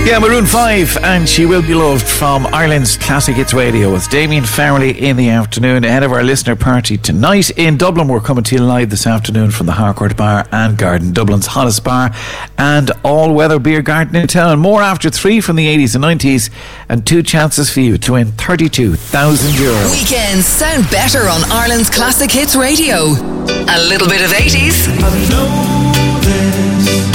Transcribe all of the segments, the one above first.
Yeah, Maroon 5 and She Will Be Loved from Ireland's Classic Hits Radio with Damien Farrelly in the afternoon ahead of our listener party tonight in Dublin. We're coming to you live this afternoon from the Harcourt Bar and Garden, Dublin's hottest bar and all-weather beer garden in town. More after 3 from the 80s and 90s and 2 chances for you to win €32,000. Weekends sound better on Ireland's Classic Hits Radio. A little bit of 80s. I know this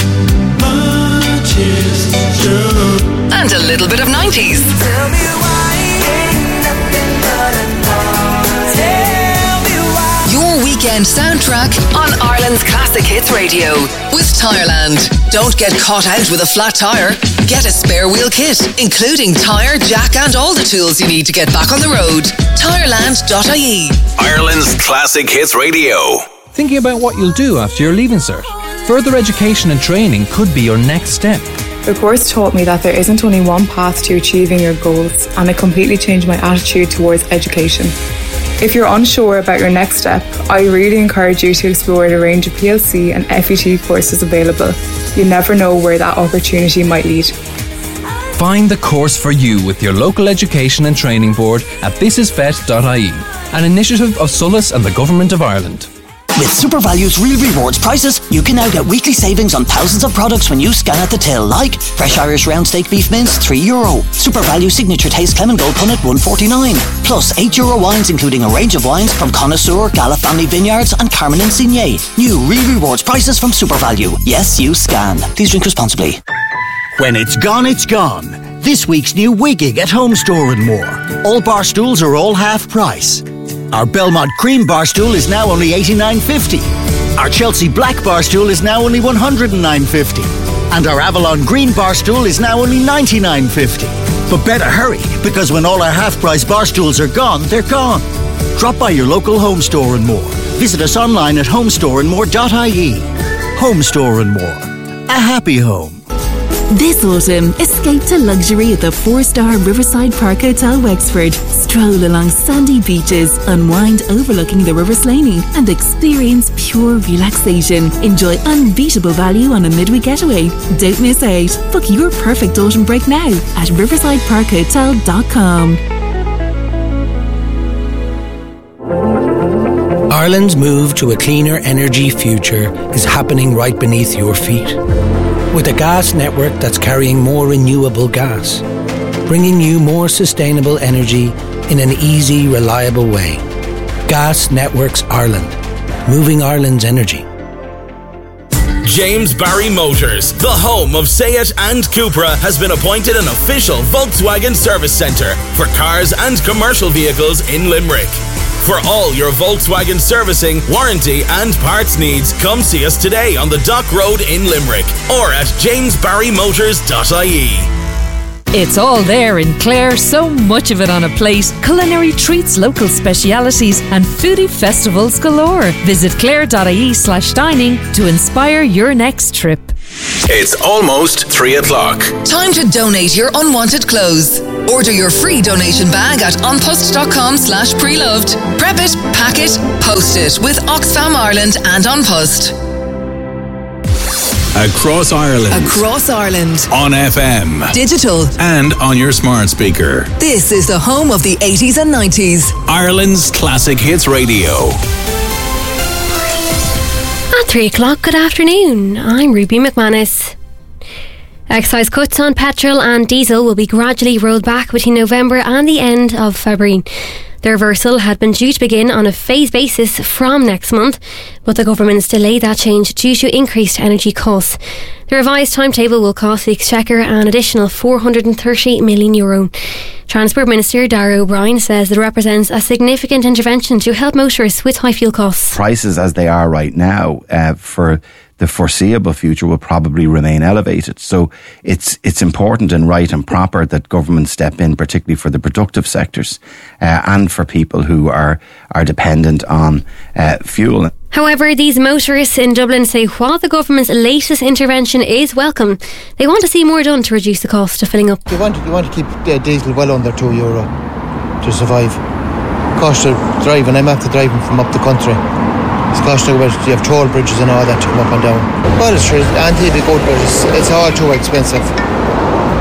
much is true. And a little bit of 90s. Tell me why ain't nothing but a thought. Tell me why. Your weekend soundtrack on Ireland's Classic Hits Radio with Tireland. Don't get caught out with a flat tyre. Get a spare wheel kit, including tyre, jack and all the tools you need to get back on the road. Tireland.ie. Ireland's Classic Hits Radio. Thinking about what you'll do after your Leaving Cert? Further education and training could be your next step. The course taught me that there isn't only one path to achieving your goals, and it completely changed my attitude towards education. If you're unsure about your next step, I really encourage you to explore the range of PLC and FET courses available. You never know where that opportunity might lead. Find the course for you with your local education and training board at thisisvet.ie, an initiative of Sullus and the Government of Ireland. With SuperValue's Real Rewards prices, you can now get weekly savings on thousands of products when you scan at the till, like fresh Irish round steak beef mince, €3. SuperValue Signature Taste Clement Gold Punnet, $1.49. Plus €8 wines, including a range of wines from Connoisseur, Gala Family Vineyards and Carmen & Signet. New Real Rewards prices from SuperValue. Yes, you scan. Please drink responsibly. When it's gone, it's gone. This week's new Wigging at Home Store and More. All bar stools are all half price. Our Belmont Cream bar stool is now only $89.50. Our Chelsea Black bar stool is now only $109.50. And our Avalon Green bar stool is now only $99.50. But better hurry, because when all our half-price bar stools are gone, they're gone. Drop by your local Home Store and More. Visit us online at homestoreandmore.ie. Home Store and More. A happy home. This autumn, escape to luxury at the 4-star Riverside Park Hotel Wexford. Stroll along sandy beaches, unwind overlooking the River Slaney and experience pure relaxation. Enjoy unbeatable value on a midweek getaway. Don't miss out. Book your perfect autumn break now at riversideparkhotel.com. Ireland's move to a cleaner energy future is happening right beneath your feet. With a gas network that's carrying more renewable gas, bringing you more sustainable energy in an easy, reliable way. Gas Networks Ireland, moving Ireland's energy. James Barry Motors, the home of Seat and Cupra, has been appointed an official Volkswagen service centre for cars and commercial vehicles in Limerick. For all your Volkswagen servicing, warranty and parts needs, come see us today on the Dock Road in Limerick or at jamesbarrymotors.ie. It's all there in Clare, so much of it on a plate. Culinary treats, local specialities and foodie festivals galore. Visit clare.ie/dining to inspire your next trip. It's almost 3 o'clock. Time to donate your unwanted clothes. Order your free donation bag at onpost.com/preloved. Prep it, pack it, post it with Oxfam Ireland and On Post. Across Ireland. Across Ireland. On FM. Digital. And on your smart speaker. This is the home of the 80s and 90s. Ireland's Classic Hits Radio. At 3 o'clock, good afternoon. I'm Ruby McManus. Excise cuts on petrol and diesel will be gradually rolled back between November and the end of February. The reversal had been due to begin on a phased basis from next month, but the government's delayed that change due to increased energy costs. The revised timetable will cost the Exchequer an additional €430 million. Transport Minister Darragh O'Brien says it represents a significant intervention to help motorists with high fuel costs. Prices as they are right now for the foreseeable future will probably remain elevated. So it's important and right and proper that government step in, particularly for the productive sectors and for people who are dependent on fuel. However, these motorists in Dublin say while the government's latest intervention is welcome, they want to see more done to reduce the cost of filling up. You want to keep diesel well under €2 to survive. Cost of driving, I'm after driving from up the country. It's costing about, you have toll bridges and all that to come up and down. Well, it's true, Andy, be good, but it's all too expensive.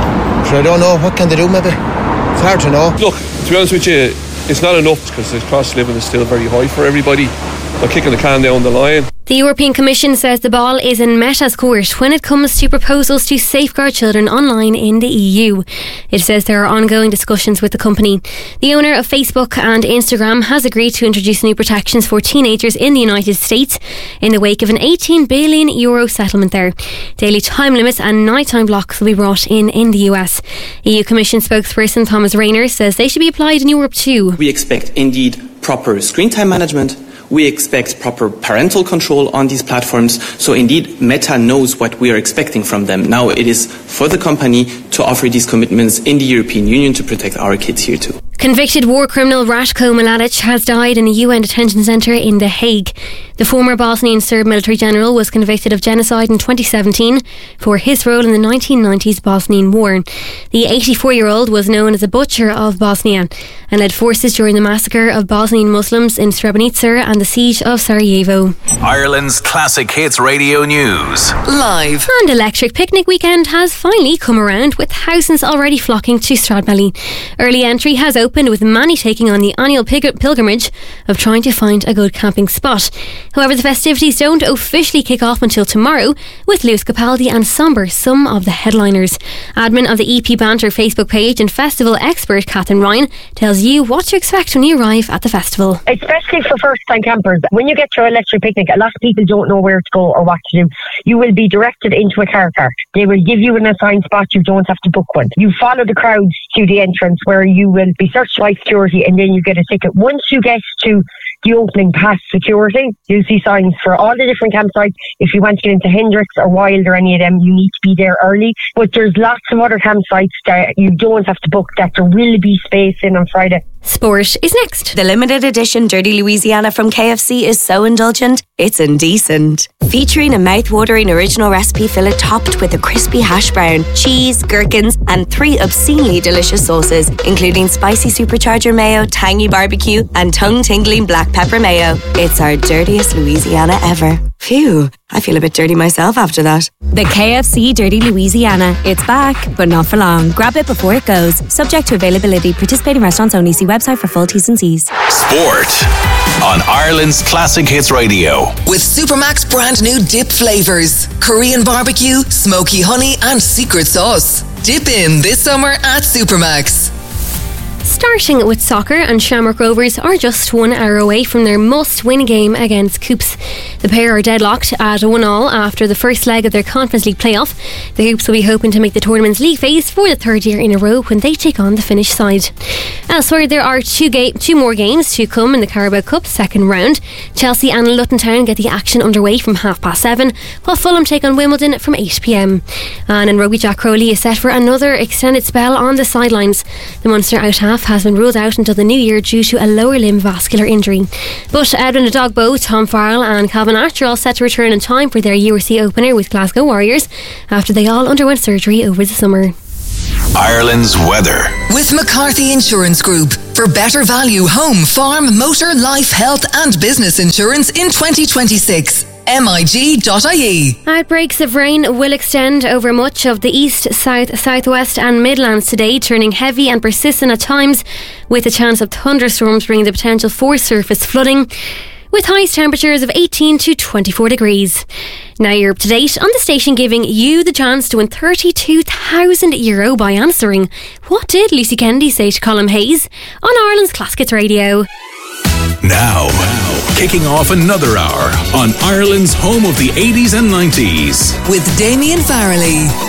I don't know. What can they do, maybe? It's hard to know. Look, to be honest with you, it's not enough because the cost of living is still very high for everybody. They're kicking the can down the line. The European Commission says the ball is in Meta's court when it comes to proposals to safeguard children online in the EU. It says there are ongoing discussions with the company. The owner of Facebook and Instagram has agreed to introduce new protections for teenagers in the United States in the wake of an €18 billion settlement there. Daily time limits and nighttime blocks will be brought in the US. EU Commission spokesperson Thomas Rayner says they should be applied in Europe too. We expect indeed proper screen time management. We expect proper parental control on these platforms. So indeed, Meta knows what we are expecting from them. Now it is for the company to offer these commitments in the European Union to protect our kids here too. Convicted war criminal Ratko Mladic has died in a UN detention centre in The Hague. The former Bosnian Serb military general was convicted of genocide in 2017 for his role in the 1990s Bosnian War. The 84-year-old was known as a butcher of Bosnia and led forces during the massacre of Bosnian Muslims in Srebrenica and the siege of Sarajevo. Ireland's Classic Hits Radio News. Live. And Electric Picnic Weekend has finally come around, with thousands already flocking to Stradbally. Early entry has opened, with many taking on the annual pilgrimage of trying to find a good camping spot. However, the festivities don't officially kick off until tomorrow, with Lewis Capaldi and Somber some of the headliners. Admin of the EP Banter Facebook page and festival expert Catherine Ryan tells you what to expect when you arrive at the festival. Especially for first-time campers, when you get to Electric Picnic, a lot of people don't know where to go or what to do. You will be directed into a car park. They will give you an assigned spot. You don't have to book one. You follow the crowds to the entrance, where you will be searched by security, and then you get a ticket. Once you get to the opening past security, you'll see signs for all the different campsites. If you want to get into Hendricks or Wild or any of them, you need to be there early. But there's lots of other campsites that you don't have to book, that there will be space in on Friday. Sport is next. The limited edition Dirty Louisiana from KFC is so indulgent, it's indecent. Featuring a mouth-watering original recipe fillet topped with a crispy hash brown, cheese, gherkins, and 3 obscenely delicious sauces, including spicy supercharger mayo, tangy barbecue, and tongue-tingling black pepper mayo. It's our dirtiest Louisiana ever. Phew, I feel a bit dirty myself after that. The KFC Dirty Louisiana. It's back, but not for long. Grab it before it goes. Subject to availability. Participating restaurants only. See website for full T's and C's. Sport on Ireland's Classic Hits Radio. With Supermax brand new dip flavours. Korean barbecue, smoky honey and secret sauce. Dip in this summer at Supermax. Starting with soccer, and Shamrock Rovers are just 1 hour away from their must-win game against Coops. The pair are deadlocked at 1-1 after the first leg of their Conference League playoff. The Hoops will be hoping to make the tournament's league phase for the 3rd year in a row when they take on the Finnish side. Elsewhere, there are two more games to come in the Carabao Cup second round. Chelsea and Luton Town get the action underway from 7:30, while Fulham take on Wimbledon from 8 p.m. And in rugby, Jack Crowley is set for another extended spell on the sidelines. The Munster out half has been ruled out until the new year due to a lower limb vascular injury. But Edwin Adogbo, Tom Farrell and Calvin Archer are all set to return in time for their URC opener with Glasgow Warriors after they all underwent surgery over the summer. Ireland's weather. With McCarthy Insurance Group. For better value home, farm, motor, life, health and business insurance in 2026. MIG.ie. Outbreaks of rain will extend over much of the east, south, southwest and Midlands today, turning heavy and persistent at times, with a chance of thunderstorms bringing the potential for surface flooding, with highest temperatures of 18 to 24 degrees. Now you're up to date on the station, giving you the chance to win €32,000 by answering what did Lucy Kennedy say to Colm Hayes on Ireland's Classic Hits Radio. Now, kicking off another hour on Ireland's home of the 80s and 90s. With Damien Farrelly.